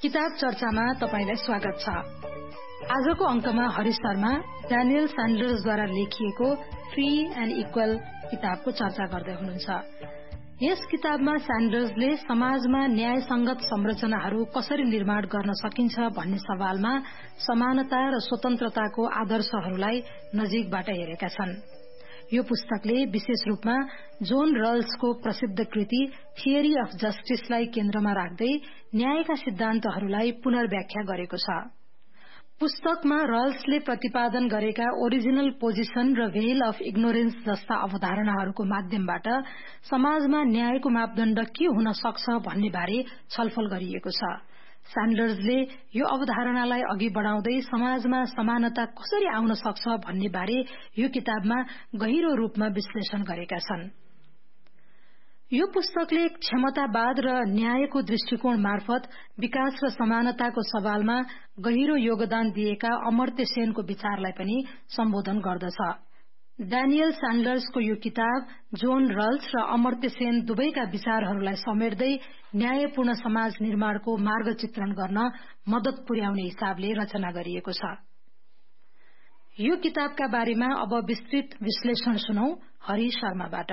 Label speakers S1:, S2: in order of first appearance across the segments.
S1: किताब चर्चामा तपाईलाई स्वागत छ। आजको अंकमा हरि शर्मा ड्यानियल स्यान्डलर्सद्वारा लेखिएको फ्री एन्ड इक्वल किताबको चर्चा गर्दै हुनुहुन्छ। यस किताबमा स्यान्डलर्सले समाजमा न्यायसंगत संरचनाहरू कसरी निर्माण गर्न सकिन्छ भन्ने सवालमा समानता र स्वतन्त्रताको आदर्शहरूलाई नजिकबाट हेरेका छन्। यो पुस्तकले विशेष रूपमा जोन रल्सको प्रसिद्ध कृति थियरी अफ जस्टिसलाई केन्द्रमा राख्दै न्यायका सिद्धान्तहरूलाई पुनर्व्याख्या गरेको छ। पुस्तकमा रल्सले प्रतिपादन गरेका ओरिजिनल पोजिशन र भेल अफ इग्नोरेन्स जस्ता अवधारणाहरूको माध्यमबाट समाजमा न्यायको मापदण्ड के हुन सक्छ भन्ने बारे छलफल गरिएको छ। स्यान्डलर्सले यो अवधारणालाई अघि बढ़ाउँदै समाजमा समानता कसरी आउन सक्छ भन्ने बारे यो किताबमा गहिरो रूपमा विश्लेषण गरेका छन्। यो पुस्तकले क्षमतावाद र न्यायको दृष्टिकोण मार्फत विकास र समानताको सवालमा गहिरो योगदान दिएका अमर्त्य सेनको विचारलाई पनि सम्बोधन गर्दछ। ड्यानियल स्यान्डलर्सको यो किताब जोन रल्स र अमर्त्य सेन दुवैका विचारहरूलाई समेट्दै न्यायपूर्ण समाज निर्माणको मार्ग चित्रण गर्न मद्दत पुर्याउने हिसाबले रचना गरिएको छ। यो किताबका बारेमा अब विस्तृत विश्लेषण सुनौ हरि शर्माबाट।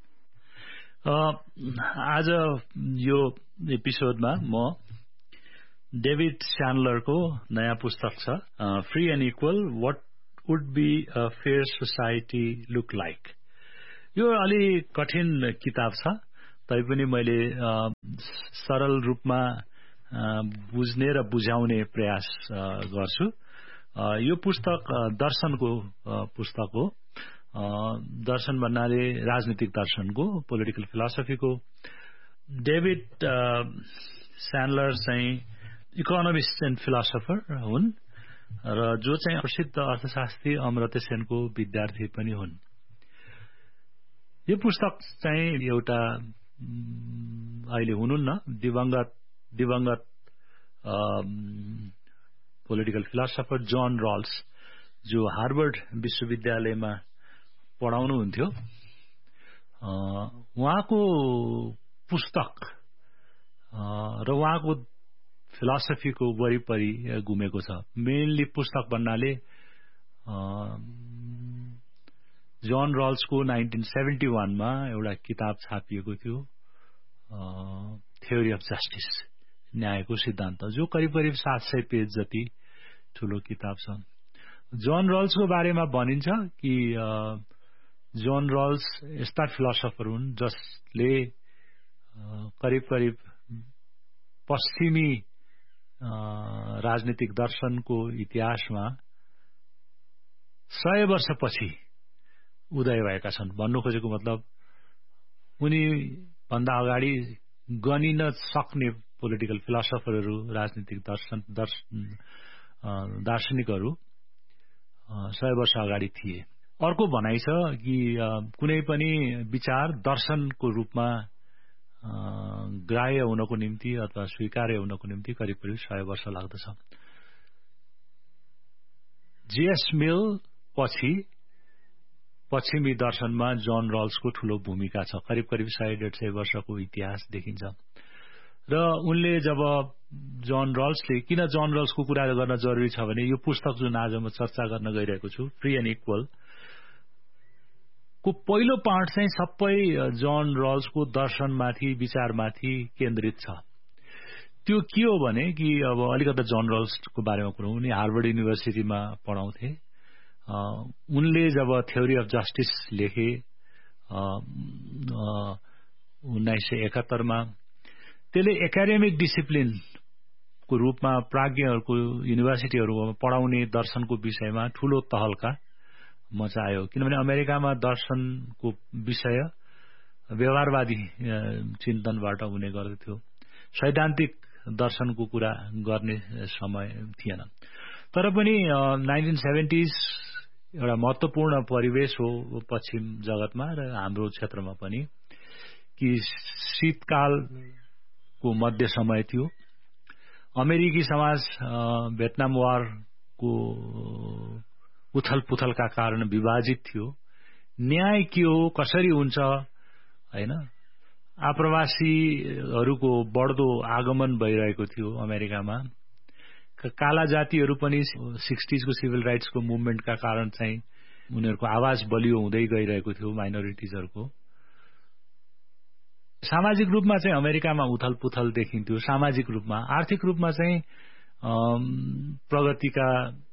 S2: आज यो एपिसोडमा म डेभिड स्यान्डलरको नयाँ पुस्तक छ free and equal what would be a fair society look like. यो अलि कठिन किताब छ, तैपनि मैले सरल रूपमा बुझ्ने र बुझाउने प्रयास गर्छु। यो पुस्तक दर्शनको पुस्तक हो। दर्शन भन्नाले राजनीतिक दर्शनको, पोलिटिकल फिलोसफीको। डेभिड स्यान्डलर चाहिँ इकोनोमिस्ट एन्ड फिलोसफर हुन् र जो चाहिँ प्रसिद्ध अर्थशास्त्री अमर्त्य सेनको विद्यार्थी पनि हुन्। यो पुस्तक चाहिँ एउटा अहिले हुनुहुन्न दिवंगत पोलिटिकल फिलोसफर जोन रल्स, जो हार्वर्ड विश्वविद्यालयमा पढाउनुहुन्थ्यो। उहाँको पुस्तक र उहाँको फिलोसफीको वरिपरि घुमेको छ। मेनली पुस्तक भन्नाले जोन रल्सको 1971 मा एउटा किताब छापिएको थियो थ्योरी अफ जस्टिस, न्यायको सिद्धान्त, जो करिब 700 पेज जति ठूलो किताब छ। जोन रल्सको बारेमा भनिन्छ कि जोन रल्स यस्ता फिलोसफर हुन् जसले करिब पश्चिमी राजनीतिक दर्शनको इतिहासमा 100 वर्षपछि उदय भएका छन्। भन्नु खोजेको मतलब उनी भन्दा अगाडि गनिन सक्ने पोलिटिकल फिलोसफरहरू, राजनीतिक दार्शनिकहरू 100 वर्ष अगाडि थिए। अर्को भनाइ छ कि कुनै पनि विचार दर्शनको रूपमा ग्राह्य हुनको निम्ति अथवा स्वीकार्य हुनको निम्ति करिब 100 वर्ष लाग्दछ। जेएस मिल पछि पश्चिमी दर्शनमा जोन रल्सको ठूलो भूमिका छ। करिब 100-150 वर्षको इतिहास देखिन्छ। र उनले जब जोन रल्सले, किन जोन रल्सको कुरा गर्न जरुरी छ भने यो पुस्तक जुन आज म चर्चा गर्न गइरहेको छु फ्री एन्ड इक्वल को पहिलो पार्ट चाहिँ सबै जोन रल्सको दर्शनमाथि, विचारमाथि केन्द्रित छ। त्यो के हो भने कि अब अलिकति जोन रल्सको बारेमा कुरा, उनी हार्वर्ड युनिभर्सिटीमा पढाउँथे। उनले जब थ्योरी अफ जस्टिस लेखे 1971 मा, त्यसले एकाडेमिक डिसिप्लिनको रूपमा प्राज्ञहरूको युनिभर्सिटीहरूमा पढाउने दर्शनको विषयमा ठूलो तहल्का मचायो। किनभने अमेरिकामा दर्शनको विषय व्यवहारवादी चिन्तनबाट हुने गर्दथ्यो, सैद्धान्तिक दर्शनको कुरा गर्ने समय थिएन। तर पनि 1970s एउटा महत्वपूर्ण परिवेश हो पश्चिम जगतमा र हाम्रो क्षेत्रमा पनि, कि शीतकालको मध्य समय थियो। अमेरिकी समाज भियतनाम वारको उथल पुथलका कारण विभाजित थियो। न्याय के हो, कसरी हुन्छ, हैन, आप्रवासीहरूको बढ्दो आगमन भइरहेको थियो अमेरिकामा। काला जातिहरू पनि 60s को सिभिल राइट्सको मुभमेन्टका कारण चाहिँ उनीहरूको आवाज बलियो हुँदै गइरहेको थियो माइनोरिटिजहरूको। सामाजिक रूपमा चाहिँ अमेरिकामा उथलपुथल देखिन्थ्यो सामाजिक रूपमा। आर्थिक रूपमा चाहिँ प्रगतिका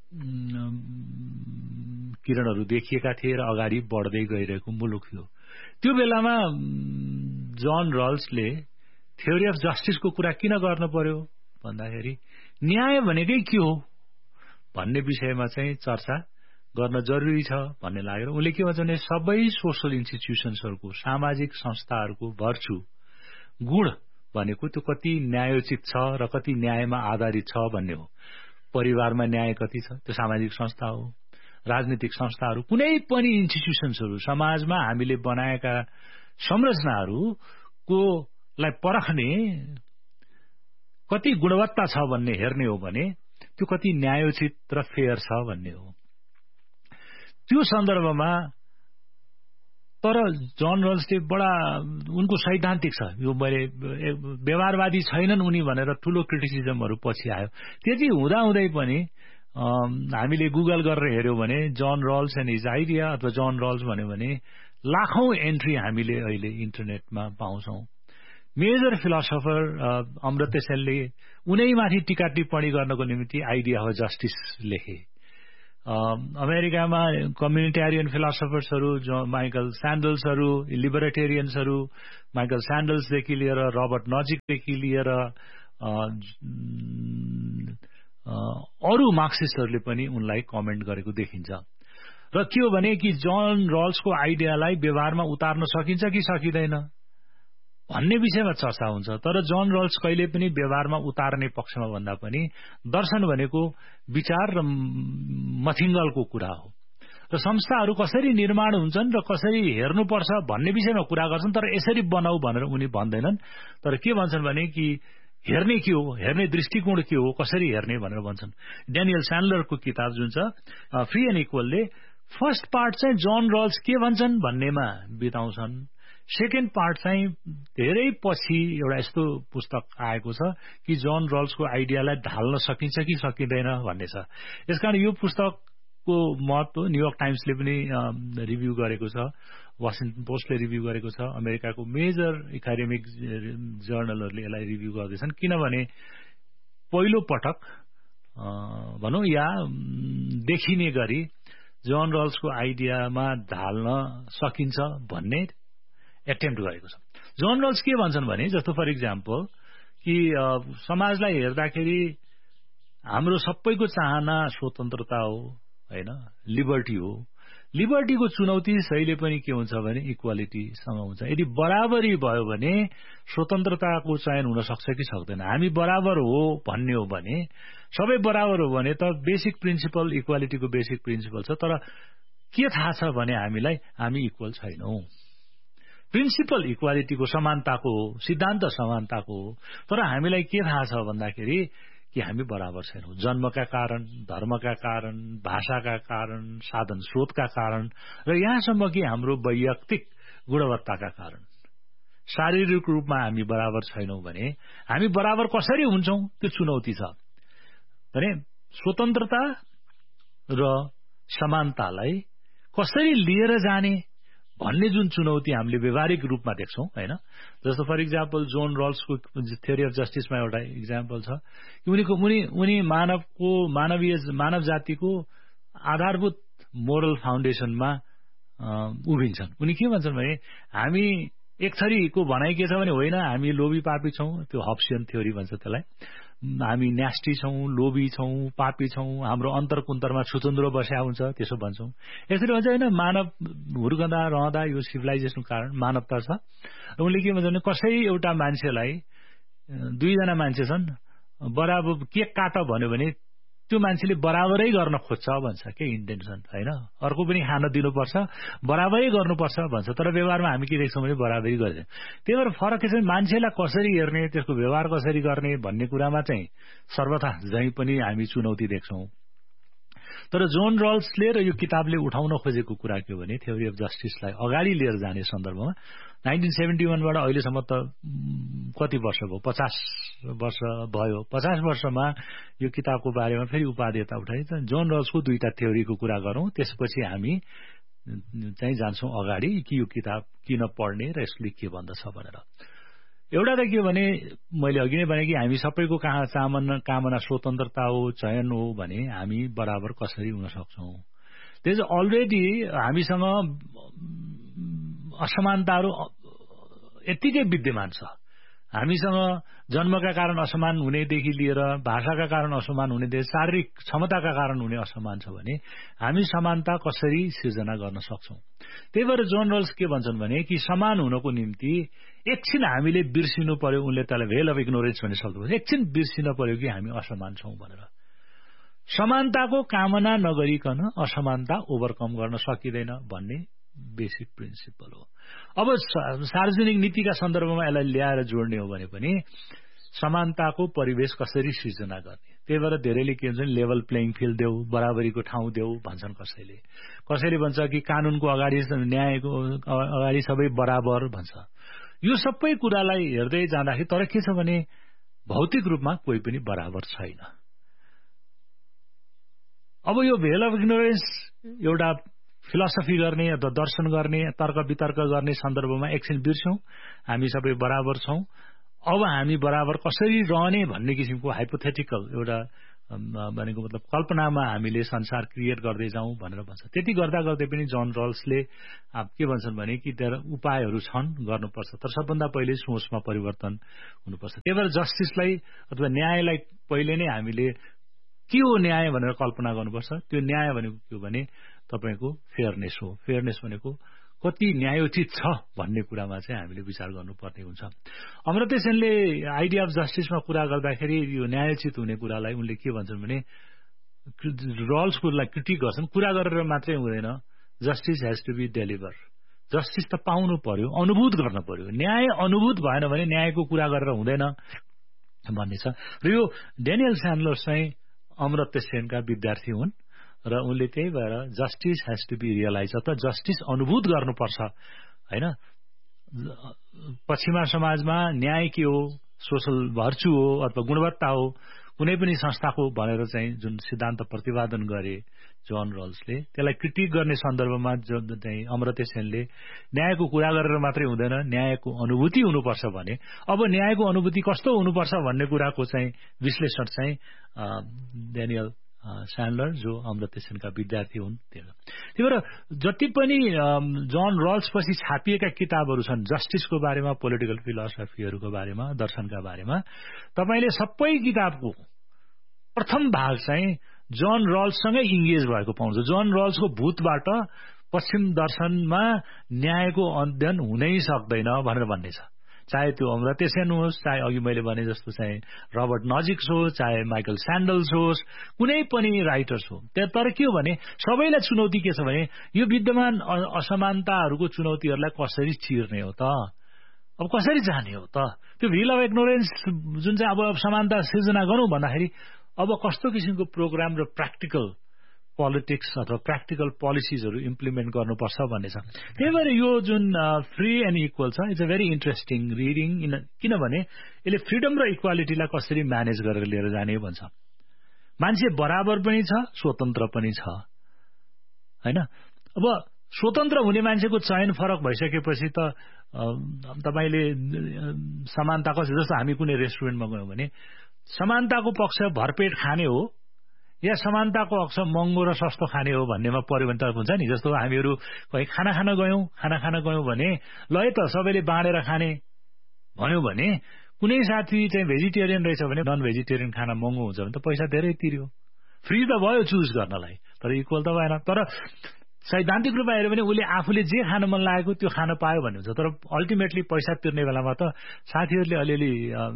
S2: किरणहरू देखिएका थिए र अगाडि बढ्दै गइरहेको मुलुक थियो। त्यो बेलामा जन रल्सले थ्योरी अफ जस्टिसको कुरा किन गर्न पर्यो भन्दाखेरि न्याय भनेकै के हो भन्ने विषयमा चाहिँ चर्चा गर्न जरुरी छ भन्ने लागेर उनले के भन्छ भने सबै सोशल इन्स्टिट्युसन्सहरूको सामाजिक संस्थाहरूको भर्चु गुण भनेको त्यो कति न्यायोचित छ र कति न्यायमा आधारित छ भन्ने हो। परिवारमा न्याय कति छ त्यो सामाजिक संस्था हो। राजनीतिक संस्थाहरू कुनै पनि इन्स्टिट्युसन्सहरू समाजमा हामीले बनाएका संरचनाहरूको लाई परख्ने कति गुणवत्ता छ भन्ने हेर्ने हो भने त्यो कति न्यायोचित र फेयर छ भन्ने हो। त्यो सन्दर्भमा तर जन रल्सले बडा उनको सैद्धान्तिक छ यो मैले व्यवहारवादी छैनन् उनी भनेर ठूलो क्रिटिसिजमहरू पछि आयो। त्यति हुँदाहुँदै पनि हामीले गुगल गरेर हेर्यौं भने जन रल्स एन्ड हिज आइडिया अथवा जन रल्स भन्यो भने लाखौं एन्ट्री हामीले अहिले इन्टरनेटमा पाउँछौं। मेजर फिलोसोफर अमर्त्य सेनले उनैमाथि टीका टिप्पणी गर्नको निम्ति आइडिया अफ जस्टिस लेखे। अमेरिकामा कम्युनिटेरियन फिलोसोफर्सहरू माइकल स्यान्डल्सहरू लिबरेटेरियन्सहरू माइकल स्यान्डल्सदेखि लिएर रबर्ट नजिकदेखि लिएर अरू मार्क्सिस्टहरूले पनि उनलाई कमेन्ट गरेको देखिन्छ। र के हो भने कि जन रल्सको आइडियालाई व्यवहारमा उतार्न सकिन्छ कि सकिँदैन भन्ने विषयमा चर्चा हुन्छ। तर जन रल्स कहिले पनि व्यवहारमा उतार्ने पक्षमा भन्दा पनि दर्शन भनेको विचार र मथिङ्गलको कुरा हो र संस्थाहरू कसरी निर्माण हुन्छन् र कसरी हेर्नुपर्छ भन्ने विषयमा कुरा गर्छन्। तर यसरी बनाऊ भनेर उनी भन्दैनन्। तर के भन्छन् भने कि हेर्ने के हो हेर्ने दृष्टिकोण के हो कसरी हेर्ने भनेर भन्छन्। ड्यानियल स्यान्डलरको किताब जुन छ फ्री एन्ड इक्वलले फर्स्ट पार्ट चाहिँ जन रल्स के भन्छन् भन्नेमा बिताउँछन्। सेकेन्ड पार्ट चाहिँ धेरै पछि एउटा यस्तो पुस्तक आएको छ कि जन रल्सको आइडियालाई ढाल्न सकिन्छ कि सकिँदैन भन्ने छ। यसकारण यो पुस्तकको महत्व न्यूयोर्क टाइम्सले पनि रिभ्यू गरेको छ, वाशिंगटन पोस्टले रिभ्यू गरेको छ, अमेरिकाको मेजर एकाडेमिक जर्नलहरूले यसलाई रिभ्यू गर्दैछन्। किनभने पहिलो पटक भनौं या देखिने गरी जन रल्सको आइडियामा ढाल्न सकिन्छ भन्ने एटेम्प्ट गरेको छ। जन रल्स के भन्छन् भने जस्तो फर इक्जाम्पल कि समाजलाई हेर्दाखेरि हाम्रो सबैको चाहना स्वतन्त्रता हो हैन, लिबर्टी हो। लिबर्टीको चुनौती सहिले पनि के हुन्छ भने इक्वालिटीसँग हुन्छ। यदि बराबरी भयो भने स्वतन्त्रताको चयन हुन सक्छ कि सक्दैन। हामी बराबर हो भन्ने हो भने सबै बराबर हो भने त बेसिक प्रिन्सिपल इक्वालिटीको बेसिक प्रिन्सिपल छ। तर के थाहा छ भने हामीलाई हामी इक्वल छैनौं। प्रिन्सिपल इक्वालिटीको समानताको हो, सिद्धान्त समानताको हो। तर हामीलाई के थाहा छ भन्दाखेरि कि हामी बराबर छैनौं। जन्मका कारण, धर्मका कारण, भाषाका कारण, साधन स्रोतका कारण र यहाँसम्म कि हाम्रो वैयक्तिक गुणवत्ताका कारण शारीरिक रूपमा हामी बराबर छैनौं भने हामी बराबर कसरी हुन्छौं त्यो चुनौती छ। भने स्वतन्त्रता र समानतालाई कसरी लिएर जाने भन्ने जुन चुनौती हामीले व्यवहारिक रूपमा देख्छौं हैन। जस्तो for example John रल्सको theory of जस्टिसमा एउटा इक्जाम्पल छ कि उनी मानव जातिको आधारभूत मोरल फाउन्डेसनमा उभिन्छन्। उनी के भन्छन् भने हामी एक थरीको भनाइ के छ भने होइन हामी लोभी पापी छौं, त्यो हब्सियन थ्योरी भन्छ त्यसलाई। हामी न्यास्टी छौं, लोभी छौं, पापी छौं, हाम्रो अन्तरकुन्तरमा छुचुन्द्रो बस्या हुन्छ त्यसो भन्छौं। यसरी भन्छ होइन मानव हुर्कँदा रहँदा यो सिभिलाइजेसनको कारण मानवता छ। र उनले के भन्छ भने कसै एउटा मान्छेलाई दुईजना मान्छे छन् बराबर केक काट भन्यो भने त्यो मान्छेले बराबरै गर्न खोज्छ भन्छ के इन्टेन्सन हैन। अर्को पनि खान दिनुपर्छ, बराबरै गर्नुपर्छ भन्छ। तर व्यवहारमा हामी के देख्छौं भने बराबरी गर्दैन। त्यही भएर फरक के छ मान्छेलाई कसरी हेर्ने, त्यसको व्यवहार कसरी गर्ने भन्ने कुरामा चाहिँ सर्वथा जहीँ पनि हामी चुनौती देख्छौं। तर जोन रल्सले र यो किताबले उठाउन खोजेको कुरा के हो भने थ्योरी अफ जस्टिसलाई अगाडि लिएर जाने सन्दर्भमा 1971 बाट अहिलेसम्म त कति वर्ष भयो, 50 वर्ष भयो। 50 वर्षमा यो किताबको बारेमा फेरि उपादेयता उठाइ जोन रल्सको दुईटा थ्योरीको कुरा गरौँ, त्यसपछि हामी चाहिँ जान्छौँ अगाडि कि यो किताब किन पढ्ने र यसले के भन्दछ भनेर। एउटा त के भने मैले अघि नै भने कि हामी सबैको कामना स्वतन्त्रता हो, चयन हो भने हामी बराबर कसरी हुन सक्छौं। त्यस अलरेडी हामीसँग असमानताहरू यतिकै विद्यमान छ। हामीसँग जन्मका कारण असमान हुनेदेखि लिएर भाषाका कारण असमान हुनेदेखि शारीरिक क्षमताका कारण हुने असमान छ भने हामी समानता कसरी सिर्जना गर्न सक्छौं। त्यही भएर जोन रल्स के भन्छन् भने कि समान हुनको निम्ति एकछिन हामीले बिर्सिनु पर्यो, उनले त्यसलाई भेल अफ इग्नोरेन्स भन्ने शब्द भन्छ, एकछिन बिर्सिनु पर्यो कि हामी असमान छौं भनेर। समानताको कामना नगरिकन असमानता ओभरकम गर्न सकिँदैन भन्ने बेसिक प्रिन्सिपल हो। अब सार्वजनिक नीतिका सन्दर्भमा यसलाई ल्याएर जोड्ने हो भने पनि समानताको परिवेश कसरी सृजना गर्ने। त्यही भएर धेरैले के भन्छन् लेभल प्लेइङ फिल्ड देऊ, बराबरीको ठाउँ देऊ भन्छन्। कसैले भन्छ कि कानूनको अगाडि न्यायको अगाडि सबै बराबर भन्छ। यो सबै कुरालाई हेर्दै जाँदाखेरि तर के छ भने भौतिक रूपमा कोही पनि बराबर छैन। अब यो भेल अफ इग्नोरेन्स एउटा फिलोसफी गर्ने अथवा दर्शन गर्ने तर्क वितर्क गर्ने सन्दर्भमा एकछिन बिर्सौं, हामी सबै बराबर छौं, अब हामी बराबर कसरी रहने भन्ने किसिमको हाइपोथेटिकल एउटा भनेको मतलब कल्पनामा हामीले संसार क्रिएट गर्दै जाउँ भनेर भन्छ। त्यति गर्दा गर्दै पनि जोन रल्सले के भन्छन् भने कि त्यहाँ उपायहरू छन्, गर्नुपर्छ, तर सबभन्दा पहिले सोचमा परिवर्तन हुनुपर्छ। त्यही भएर जस्टिसलाई अथवा न्यायलाई पहिले नै हामीले के हो न्याय भनेर कल्पना गर्नुपर्छ। त्यो न्याय भनेको के हो भने तपाईको फेयरनेस हो। फेयरनेस भनेको कति न्यायोचित छ भन्ने कुरामा चाहिँ हामीले विचार गर्नुपर्ने हुन्छ। अमर्त्य सेनले आइडिया अफ जस्टिसमा कुरा गर्दाखेरि यो न्यायोचित हुने कुरालाई उनले के भन्छन् भने रल्सलाई क्रिटिक गर्छन्, कुरा गरेर मात्रै हुँदैन, justice has to be deliver. Justice त पाउनु पर्यो, अनुभूत गर्न पर्यो। न्याय अनुभूत भएन भने न्यायको कुरा गरेर हुँदैन भन्ने छ। र यो डेनियल स्यान्डलर चाहिँ अमर्त्य सेनका विद्यार्थी हुन् र उनले त्यही भएर justice has to be realise, अथवा जस्टिस अनुभूत गर्नुपर्छ हैन। पश्चिमा समाजमा न्याय के हो, सोशल भर्चु हो अथवा गुणवत्ता हो, कुनै पनि संस्थाको भनेर चाहिँ जुन सिद्धान्त प्रतिपादन गरे जोन रल्सले, त्यसलाई क्रिटिक गर्ने सन्दर्भमा चाहिँ अमर्त्य सेनले न्यायको कुरा गरेर मात्रै हुँदैन, न्यायको अनुभूति हुनुपर्छ भने अब न्यायको अनुभूति कस्तो हुनुपर्छ भन्ने कुराको चाहिँ विश्लेषण चाहिँ डेनियल स्यान्डलर जो अमर्त्य सेनका विद्यार्थी हुन्। त्यही भएर जति पनि जोन रल्स पछि छापिएका किताबहरू छन् जस्टिसको बारेमा, पोलिटिकल फिलोसफीहरूको बारेमा, दर्शनका बारेमा, तपाईले सबै किताबको प्रथम भाग चाहिँ जोन रल्ससँगै इङ्गेज भएको पाउँछ। जोन रल्सको भूतबाट पश्चिम दर्शनमा न्यायको अध्ययन हुनै सक्दैन भनेर भन्ने छ। चाहे त्यो अमर्त्य सेन होस्, चाहे अघि मैले भने जस्तो चाहिँ रबर्ट नजिक्स होस्, चाहे माइकल स्यान्डल्स होस्, कुनै पनि राइटर्स हो। तर के हो भने सबैलाई चुनौती के छ भने यो विद्यमान असमानताहरूको चुनौतीहरूलाई कसरी चिर्ने हो त, अब कसरी जाने हो त। त्यो भेल अफ इग्नोरेन्स जुन चाहिँ अब समानता सिर्जना गरौँ भन्दाखेरि अब कस्तो किसिमको प्रोग्राम र प्र्याक्टिकल पोलिटिक्स अथवा प्र्याक्टिकल पोलिसिजहरू इम्प्लिमेन्ट गर्नुपर्छ भन्ने छ। त्यही भएर यो जुन फ्री एन्ड इक्वल छ, it's a very interesting reading, किनभने यसले फ्रिडम र इक्वालिटीलाई कसरी म्यानेज गरेर लिएर जाने भन्छ। मान्छे बराबर पनि छ, स्वतन्त्र पनि छ हैन। अब स्वतन्त्र हुने मान्छेको चयन फरक भइसकेपछि त तपाईले समानता कसरी, जस्तो हामी कुनै रेस्टुरेन्टमा गयौँ भने समानताको पक्ष भरपेट खाने हो या समानताको पक्ष महँगो र सस्तो खाने हो भन्नेमा पर्यो भने त हुन्छ नि। जस्तो हामीहरू कहीँ खाना खान गयौँ भने ल है त सबैले बाँडेर खाने भन्यो भने कुनै साथी चाहिँ भेजिटेरियन रहेछ भने नन भेजिटेरियन खाना महँगो हुन्छ भने त पैसा धेरै तिर्यो, फ्री त भयो चुज गर्नलाई, तर इक्वल त भएन। तर सैद्धान्तिक रूपमा हेऱ्यो भने उसले आफूले जे खान मन लागेको त्यो खान पायो भन्ने हुन्छ। तर अल्टिमेटली पैसा तिर्ने बेलामा त साथीहरूले अलिअलि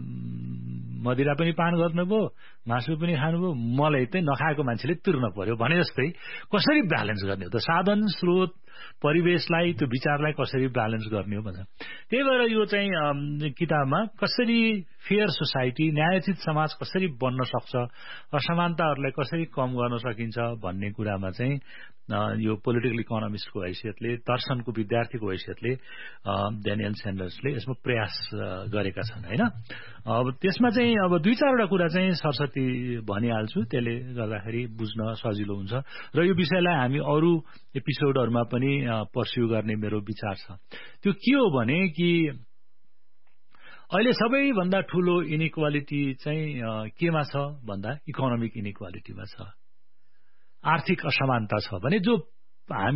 S2: मदिरा पनि पान गर्नुभयो, मासु पनि खानुभयो, मलाई चाहिँ नखाएको मान्छेले तिर्न पर्यो भने जस्तै कसरी ब्यालेन्स गर्ने हो त। साधन स्रोत परिवेशलाई त्यो विचारलाई कसरी ब्यालेन्स गर्ने हो भनेर। त्यही भएर यो चाहिँ किताबमा कसरी फेयर सोसाइटी न्यायोचित समाज कसरी बन्न सक्छ, असमानताहरूलाई कसरी कम गर्न सकिन्छ भन्ने कुरामा चाहिँ यो पोलिटिकल इकोनोमिस्टको हैसियतले, दर्शनको विद्यार्थीको हैसियतले ड्यानियल स्यान्डर्सले यसमा प्रयास गरेका छन् हैन। अब त्यसमा चाहिँ अब 2-4 वटा कुरा चाहिँ सरस्वती भनिहाल्छु, त्यसले गर्दाखेरि बुझ्न सजिलो हुन्छ र यो विषयलाई हामी अरू एपिसोडहरुमा पनि पर्स्यु गर्ने मेरो विचार छ। त्यो के हो भने कि अहिले सबैभन्दा ठूलो इनइक्वालिटी चाहिँ केमा छ भन्दा इकोनोमिक इनइक्वालिटीमा छ, आर्थिक असमानता छ भने जो